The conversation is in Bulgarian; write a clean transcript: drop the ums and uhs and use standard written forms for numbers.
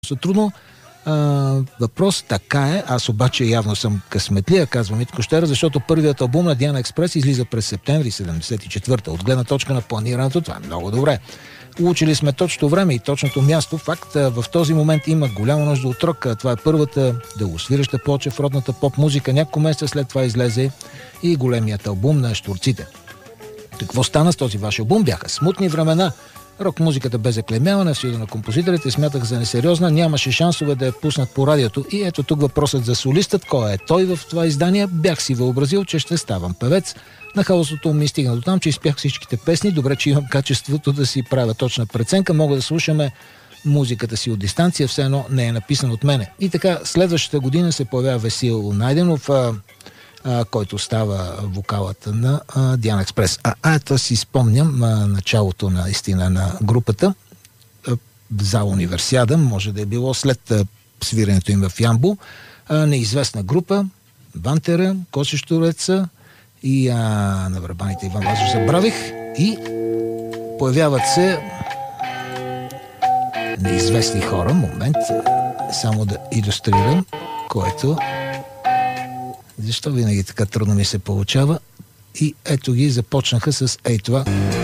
трудно. Въпрос, така е. Аз обаче явно съм късметлия, казва Митко Щера, защото първият албум на Диана Експрес излиза през септември 74-та. От гледна точка на планирането, това е много добре. Учили сме точното време и точното място. Факт, в този момент има голяма нужда от рок. Това е първата дългосвиреща плоча в родната поп-музика. Няколко месеца след това излезе и големият албум на Щурците. Какво стана с този ваш албум? Бяха смутни времена. Рок-музиката бе заклеймявана в Съюза на композиторите, смятах за несериозна, нямаше шансове да я пуснат по радиото. И ето тук въпросът за солистът, кой е той в това издание. Бях си въобразил, че ще ставам певец. На хаосото ми стигна до там, че изпях всичките песни. Добре, че имам качеството да си правя точна преценка. Мога да слушаме музиката си от дистанция, все едно не е написан от мене. И така, следващата година се появява Весил Найденов, който става вокалата на Диана Експрес. Ето си спомням началото наистина на групата за Универсиада, може да е било след свирането им в Ямбол. Неизвестна група, Вантера, Коси Штуреца и на барабаните Иван Лазов забравих, и появяват се неизвестни хора. Момент, само да илюстрирам, което защо винаги така трудно ми се получава. И ето ги, започнаха с ей това.